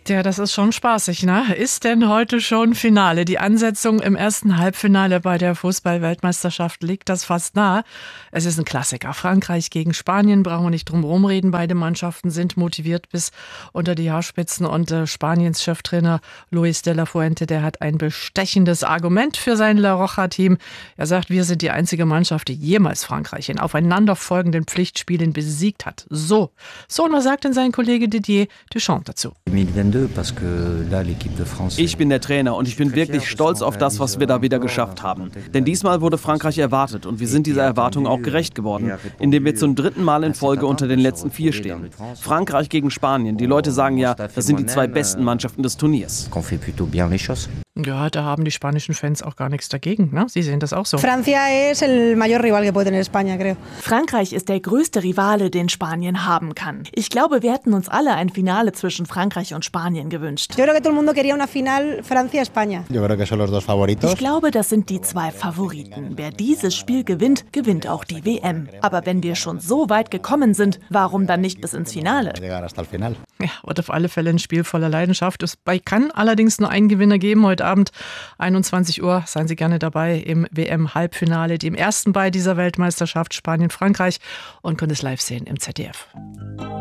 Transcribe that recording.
Tja, das ist schon spaßig, ne? Ist denn heute schon Finale? Die Ansetzung im ersten Halbfinale bei der Fußball-Weltmeisterschaft liegt das fast nahe. Es ist ein Klassiker. Frankreich gegen Spanien, brauchen wir nicht drum rumreden. Beide Mannschaften sind motiviert bis unter die Haarspitzen und Spaniens Cheftrainer Luis de la Fuente, der hat ein bestechendes Argument für sein La Roja-Team. Er sagt, wir sind die einzige Mannschaft, die jemals Frankreich in aufeinanderfolgenden Pflichtspielen besiegt hat. So, und was sagt denn sein Kollege Didier Deschamps dazu? Ich bin der Trainer und ich bin wirklich stolz auf das, was wir da wieder geschafft haben. Denn diesmal wurde Frankreich erwartet und wir sind dieser Erwartung auch gerecht geworden, indem wir zum dritten Mal in Folge unter den letzten 4 stehen. Frankreich gegen Spanien. Die Leute sagen ja, das sind die 2 besten Mannschaften des Turniers. Ja, da haben die spanischen Fans auch gar nichts dagegen, ne? Sie sehen das auch so. Frankreich ist der größte Rivale, den Spanien haben kann. Ich glaube, wir hätten uns alle ein Finale zwischen Frankreich und Spanien gewünscht. Ich glaube, das sind die 2 Favoriten. Wer dieses Spiel gewinnt, gewinnt auch die WM. Aber wenn wir schon so weit gekommen sind, warum dann nicht bis ins Finale? Ja, wird auf alle Fälle ein Spiel voller Leidenschaft. Es kann allerdings nur einen Gewinner geben. Heute Abend, 21 Uhr, seien Sie gerne dabei im WM-Halbfinale, dem ersten bei dieser Weltmeisterschaft Spanien-Frankreich, und können es live sehen im ZDF.